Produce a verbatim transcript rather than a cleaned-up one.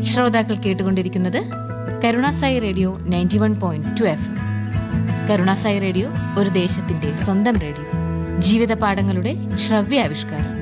ശ്രോതാക്കൾ കേട്ടുകൊണ്ടിരിക്കുന്നത് Karunasai radio ninety one point two F M. Karunasai radio ഒരു ദേശത്തിന്റെ സ്വന്തം റേഡിയോ, ജീവിത പാഠങ്ങളുടെ ശ്രവ്യാവിഷ്കാരം.